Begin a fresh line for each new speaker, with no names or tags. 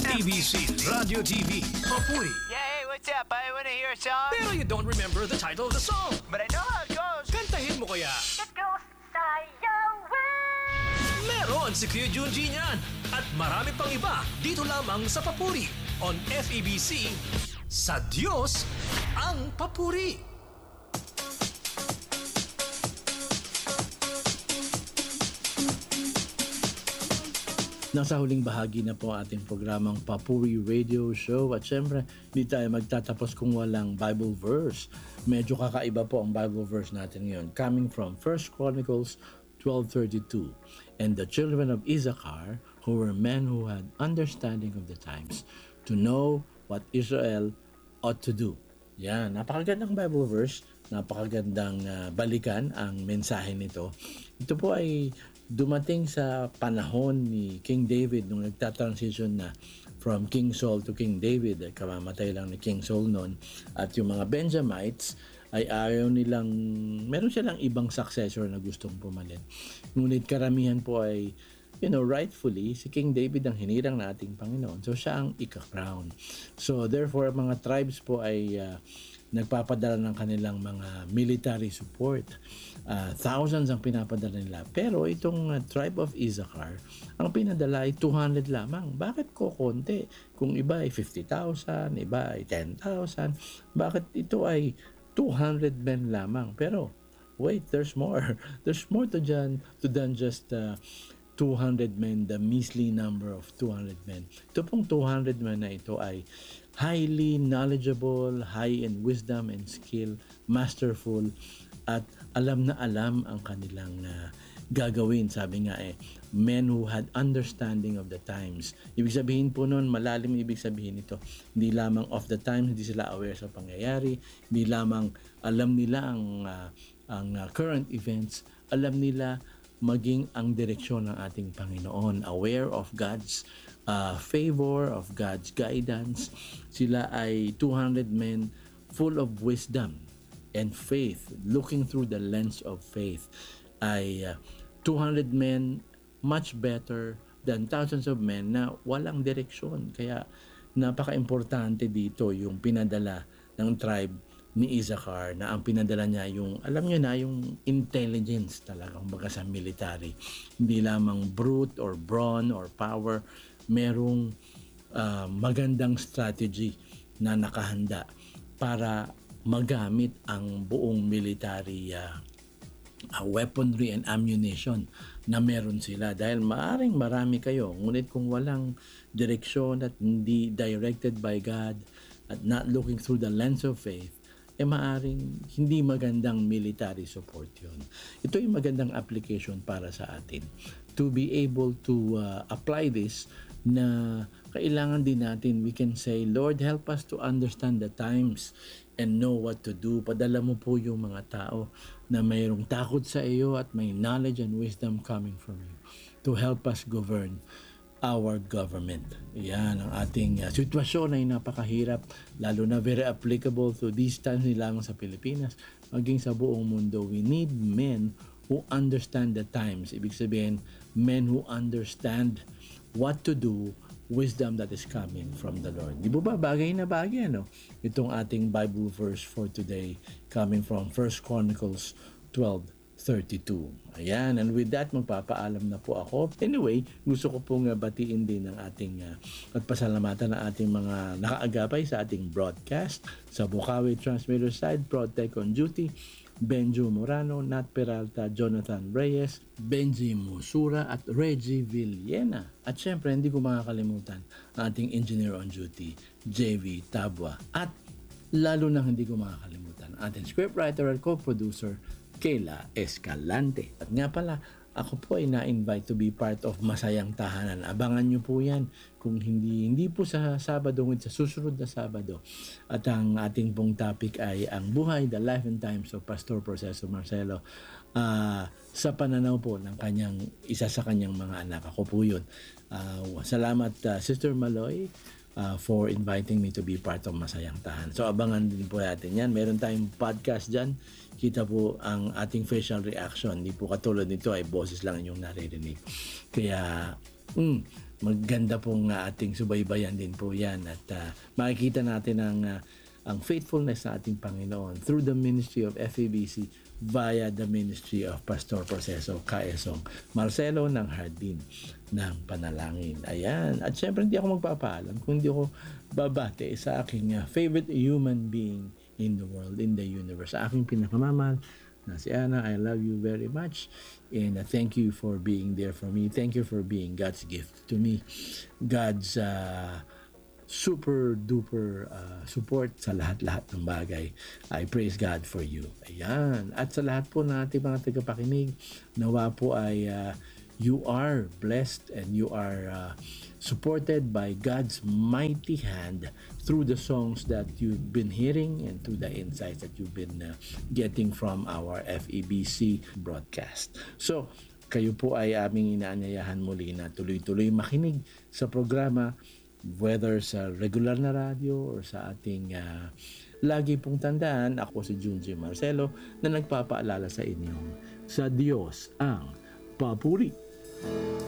FEBC Radio TV Papuri.
Yeah, hey, what's up? I wanna hear a song.
Pero you don't remember the title of the song.
But I know how it goes.
Kantahin mo kaya?
It goes sayaw way.
Meron si Kuya Junji niyan. At marami pang iba dito lamang sa Papuri on FEBC. Sa Diyos ang Papuri. Nasa huling bahagi na po ating programang Papuri Radio Show at syempre hindi tayo magtatapos kung walang Bible verse. Medyo kakaiba po ang Bible verse natin ngayon coming from 1 Chronicles 12:32. And the children of Issachar, who were men who had understanding of the times, to know what Israel ought to do. Yan, napakagandang Bible verse, napakagandang balikan ang mensahe nito. Ito po ay dumating sa panahon ni King David nung nagta-transition na from King Saul to King David. Kamamatay lang ni King Saul noon. At yung mga Benjamites ay ayaw nilang, meron silang ibang successor na gustong pumalit. Ngunit karamihan po ay, rightfully, si King David ang hinirang nating Panginoon. So siya ang ika-crown. So therefore, mga tribes po ay nagpapadala ng kanilang mga military support. Thousands ang pinapadala nila. Pero itong tribe of Issachar, ang pinadala ay 200 lamang. Bakit ko konti? Kung iba ay 50,000, iba ay 10,000. Bakit ito ay 200 men lamang? Pero wait, there's more. There's more than just 200 men, the measly number of 200 men. Ito pong 200 men na ito ay highly knowledgeable, high in wisdom and skill, masterful, at alam na alam ang kanilang gagawin. Sabi nga men who had understanding of the times. Ibig sabihin po nun, malalim ibig sabihin ito. Hindi lamang of the times, hindi sila aware sa pangyayari, hindi lamang alam nila ang current events, alam nila maging ang direksyon ng ating Panginoon, aware of God's favor, of God's guidance. Sila ay 200 men full of wisdom and faith, looking through the lens of faith. Ay 200 men much better than thousands of men na walang direksyon. Kaya napaka-importante dito yung pinadala ng tribe ni Issachar, na ang pinadala niya yung, alam niyo na, yung intelligence talaga, kumbaga sa military. Hindi lamang brute or brawn or power, merong magandang strategy na nakahanda para magamit ang buong military weaponry and ammunition na meron sila. Dahil maaring marami kayo, ngunit kung walang direksyon at hindi directed by God at not looking through the lens of faith, maaring hindi magandang military support yun. Ito yung magandang application para sa atin. To be able to apply this, na kailangan din natin, we can say, Lord, help us to understand the times and know what to do. Padala mo po yung mga tao na mayroong takot sa iyo at may knowledge and wisdom coming from you to help us govern our government. Yan ang ating sitwasyon ay napakahirap, lalo na very applicable to these times nilang sa Pilipinas, maging sa buong mundo. We need men who understand the times. Ibig sabihin, men who understand what to do, wisdom that is coming from the Lord. Di ba bagay na bagay, no? Itong ating Bible verse for today coming from 1 Chronicles 12:32. Ayan, and with that, magpapaalam na po ako. Anyway, gusto ko pong batiin din ng ating at pasalamatan ng ating mga nakaagapay sa ating broadcast sa Bukawi Transmitter Side, ProTech on Duty, Benjo Morano, Nat Peralta, Jonathan Reyes, Benji Musura at Reggie Villena. At syempre, hindi ko makakalimutan ang ating engineer on duty, JV Tabwa. At lalo na hindi ko makakalimutan ang ating scriptwriter at co-producer, Kayla Escalante. At nga pala, ako po ay na-invite to be part of Masayang Tahanan. Abangan nyo po yan kung hindi po sa Sabado, ngunit sa susunod na Sabado. At ang ating pong topic ay ang buhay, the life and times of Pastor Proceso Marcelo sa pananaw po ng isa sa kanyang mga anak. Ako po yun. Salamat Sister Maloy for inviting me to be part of Masayang Tahanan. So abangan din po natin yan. Meron tayong podcast dyan. Kita po ang ating facial reaction. Hindi po katulad nito ay boses lang inyong naririnig. Kaya maganda pong ating subaybayan din po yan at makikita natin ang faithfulness sa ating Panginoon through the ministry of FABC via the ministry of Pastor Proceso Caesong Marcelo ng Hardin ng Panalangin. Ayan. At syempre hindi ako magpapaalam kung hindi ako babate sa aking favorite human being in the world, in the universe. Sa aking pinakamamahal na si Ana, I love you very much and thank you for being there for me. Thank you for being God's gift to me. God's super duper support sa lahat-lahat ng bagay. I praise God for you. Ayan. At sa lahat po ng ating mga tagapakinig, nawa po ay you are blessed and you are supported by God's mighty hand through the songs that you've been hearing and through the insights that you've been getting from our FEBC broadcast. So, kayo po ay aming inaanyayahan muli na tuloy-tuloy makinig sa programa whether sa regular na radio or sa ating lagi pong tandaan, ako si Junji Marcelo na nagpapaalala sa inyo sa Diyos ang papuri.